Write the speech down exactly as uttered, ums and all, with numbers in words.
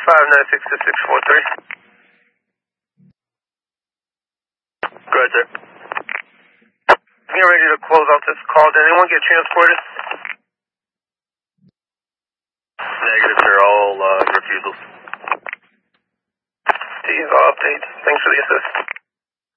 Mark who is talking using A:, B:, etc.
A: five nine six two six four three. Go ahead, sir. Getting ready to close out this call. Did anyone get transported? Negative, sir. All uh, refusals. These all updates. Thanks for the assist.